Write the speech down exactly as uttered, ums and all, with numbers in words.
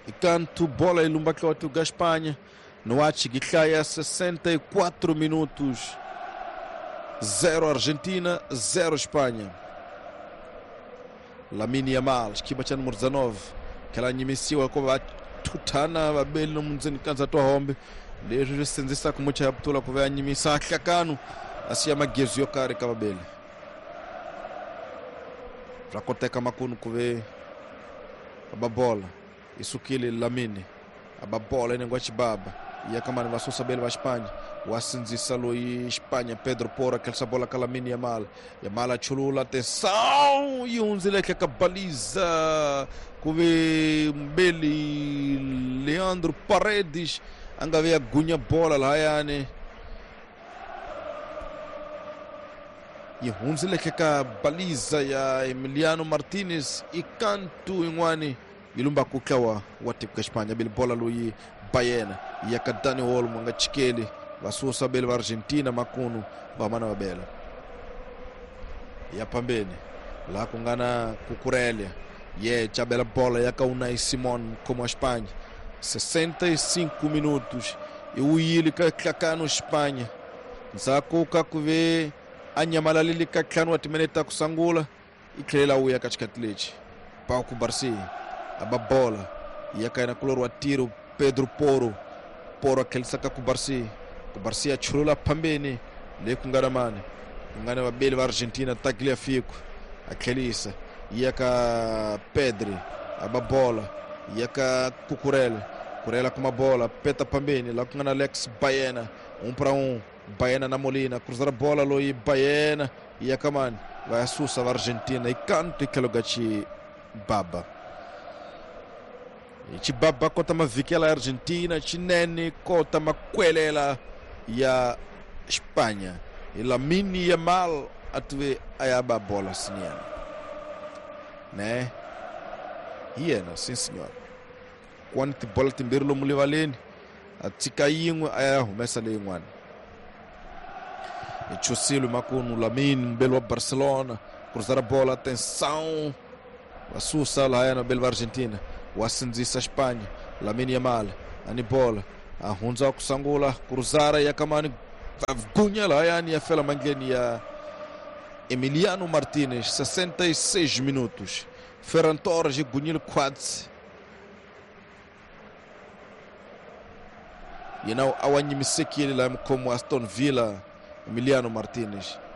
E canto bola ilumba que o Gaspanha no Achi Guicaia, sessenta e quatro minutos. zero Argentina, zero Espanha. Lamine Yamal, esquiva cha número dezenove. Aquela nyimisiwa kwa tutana babeli no munzeni kanza toa hombe. Lejo senzisa kumucha yaptula kwa nyimisa kakanu. Asia magezio kare kababeli. Rakoteka makunu kuve ababola. Isukili Lamine. Ababola ine ngwachi baba. Ia kama ni wasusa beli wa Espanha. Wasinzisa lo e Espanha. Pedro Porro, aquela bola com a Lamine Yamal. Yamal chulula, atenção! E um zile que baliza com Beli Leandro Paredes. Anga vea gunha bola lá, yani. E um zile que baliza ya Emiliano Martinez e canto ingwani. Ilumba kukawa watipu ka Espanha. Beli bola lo e Baena. E a Dani Olmo anga chikeli. Wasusa bele wa Argentina makunu bamana wabela ya pambeni la kungana Cucurella ye chabela bola ya Unai Simon como a Espanha. Sessenta e cinco minutos e o Ili kakano Espanha nzako kakuve anyamalali kakano atimeneta kusangula iklela uya katikatilechi pa ku Barsi aba bola ya kaina kuloro tiro Pedro Porro Porro akelsaka ku Barsi Barcia chulula pambeni le kungaramani ngana wabeli wa Argentina taglia fico aquelisa yaka Pedri ababola yaka Cucurella Cucurella com uma bola peta pambeni lá com Alex Baena um para um Baena na Molina cruzar a bola lo e Baena yaka man vai assusta a Argentina e canto e kelogachi baba e baba kota mavikela Argentina chinene kota makwelela ya Espanha e Lamine Yamal atwe ayaba bola siniana né hiena sim senhor quando te bola timber lo mulivaleni atika yingo aya humesa le ngwan e chusilo makunu Lamine belo Barcelona cruzar a bola atenção wasusa lá na belo Argentina wasinzisa Espanha Lamine Yamal ani bola ahunza kusangula cruzara ya kamani gunha lá yani afela mangeni ya Emiliano Martinez. Sessenta e seis minutos. Ferran Torres e Gunil Quads you know awanyi miseki ele lá como Aston Villa Emiliano Martinez